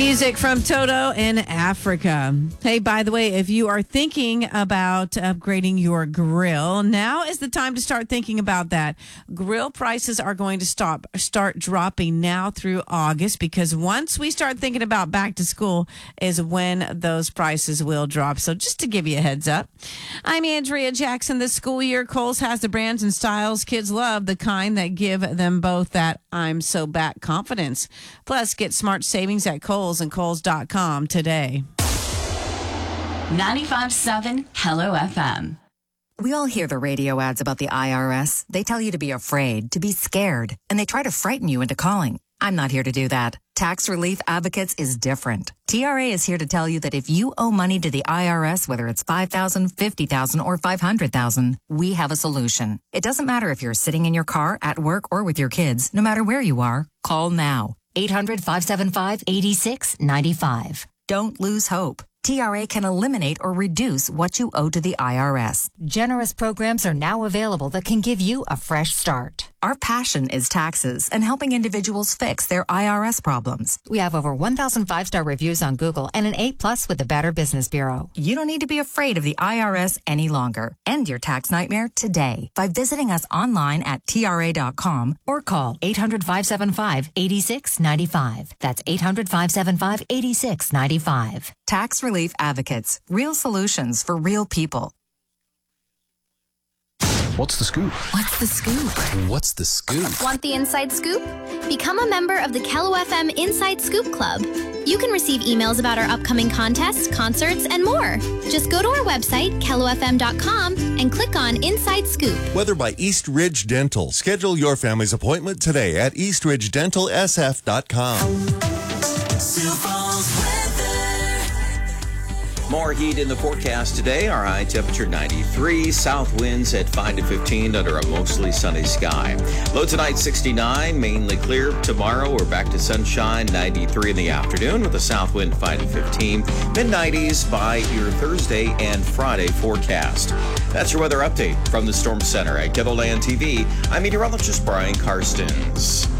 Music from Toto in Africa. Hey, by the way, if you are thinking about upgrading your grill, now is the time to start thinking about that. Grill prices are going to start dropping now through August, because once we start thinking about back to school is when those prices will drop. So just to give you a heads up, I'm Andrea Jackson. This school year, Kohl's has the brands and styles kids love, the kind that give them both that I'm so back confidence. Plus, get smart savings at Kohl's and Kohl's.com today. 95.7 Hello FM. We all hear the radio ads about the IRS. They tell you to be afraid, to be scared, and they try to frighten you into calling. I'm not here to do that. Tax Relief Advocates is different. TRA is here to tell you that if you owe money to the IRS, whether it's $5,000, $50,000, or $500,000, we have a solution. It doesn't matter if you're sitting in your car, at work, or with your kids. No matter where you are, call now. 800-575-8695. Don't lose hope. TRA can eliminate or reduce what you owe to the IRS. Generous programs are now available that can give you a fresh start. Our passion is taxes and helping individuals fix their IRS problems. We have over 1,000 5-star reviews on Google and an A+ with the Better Business Bureau. You don't need to be afraid of the IRS any longer. End your tax nightmare today by visiting us online at TRA.com or call 800-575-8695. That's 800-575-8695. Tax Relief Advocates. Real solutions for real people. What's the scoop? What's the scoop? What's the scoop? Want the inside scoop? Become a member of the Kello FM Inside Scoop Club. You can receive emails about our upcoming contests, concerts, and more. Just go to our website, kellofm.com, and click on Inside Scoop. Weather by East Ridge Dental. Schedule your family's appointment today at eastridgedentalsf.com. More heat in the forecast today. Our high temperature 93. South winds at 5 to 15 under a mostly sunny sky. Low tonight 69. Mainly clear. Tomorrow we're back to sunshine. 93 in the afternoon with a south wind 5 to 15. Mid-90s by your Thursday and Friday forecast. That's your weather update from the Storm Center at Ghettoland TV. I'm meteorologist Brian Karstens.